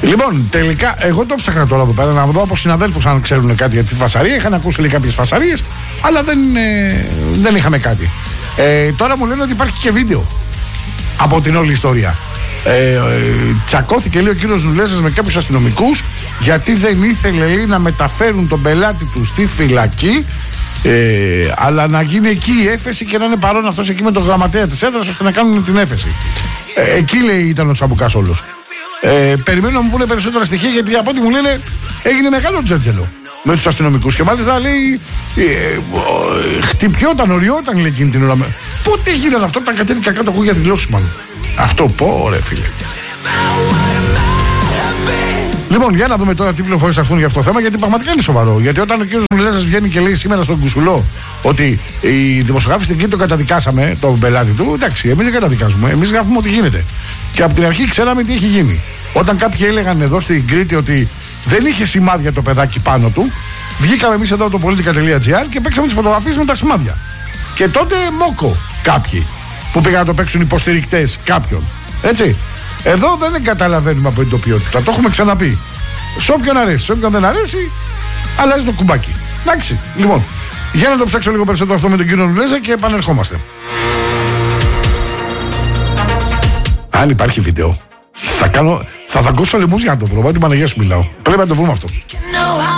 Λοιπόν, τελικά, εγώ το ψάχνα τώρα εδώ πέρα να δω από συναδέλφους αν ξέρουν κάτι για τη φασαρία. Είχαν ακούσει λέει κάποιες φασαρίες, αλλά δεν είχαμε κάτι. Τώρα μου λένε ότι υπάρχει και βίντεο από την όλη ιστορία. Τσακώθηκε λέει ο κύριος Νουλέζας με κάποιους αστυνομικούς γιατί δεν ήθελε λέει να μεταφέρουν τον πελάτη του στη φυλακή, αλλά να γίνει εκεί η έφεση και να είναι παρόν αυτός εκεί με τον γραμματέα της έδρας ώστε να κάνουν την έφεση. Εκεί λέει ήταν ο τσαμπουκάς όλος. Περιμένω να μου πούνε περισσότερα στοιχεία γιατί από ό,τι μου λένε έγινε μεγάλο τζέτζελο με τους αστυνομικούς και μάλιστα λέει χτυπιόταν, οριόταν λέει εκείνη την ώρα. Πότε έγινε αυτό, όταν κατέβηκα κάτω εγώ για δηλώσεις μάλλον. Αυτό πω ρε φίλε. Λοιπόν, για να δούμε τώρα τι πληροφορίες θα έρθουν για αυτό το θέμα, γιατί πραγματικά είναι σοβαρό. Γιατί όταν ο κύριος Νουλέζας βγαίνει και λέει σήμερα στον Κουσουλό ότι οι δημοσιογράφοι στην Κρήτη το καταδικάσαμε, τον πελάτη του, εντάξει, εμείς δεν καταδικάζουμε, εμείς γράφουμε ότι γίνεται. Και από την αρχή ξέραμε τι έχει γίνει. Όταν κάποιοι έλεγαν εδώ στην Κρήτη ότι δεν είχε σημάδια το παιδάκι πάνω του, βγήκαμε εμείς εδώ από το politica.gr και παίξαμε τις φωτογραφίες με τα σημάδια. Και τότε μόκο κάποιοι που πήγαν να το παίξουν υποστηρικτές κάποιον. Έτσι. Εδώ δεν καταλαβαίνουμε από την τοπιότητα. Το έχουμε ξαναπεί. Σε όποιον αρέσει, σε όποιον δεν αρέσει, αλλάζει το κουμπάκι. Εντάξει. Λοιπόν, για να το ψάξω λίγο περισσότερο αυτό με τον κύριο Νουλέζα και επανερχόμαστε. Αν υπάρχει βίντεο, θα δαγκώσω λαιμούς για να το βρω. Μα την Παναγία σου μιλάω. Πρέπει να το βρούμε αυτό.